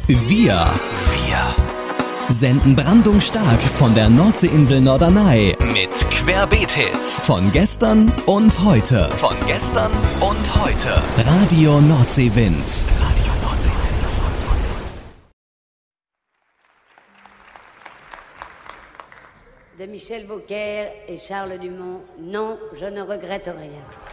Wir senden brandungsstark von der Nordseeinsel Norderney mit Querbeet-Hits von gestern und heute. Radio Nordseewind. De Michel Beaucaire et Charles Dumont, non, je ne regrette rien.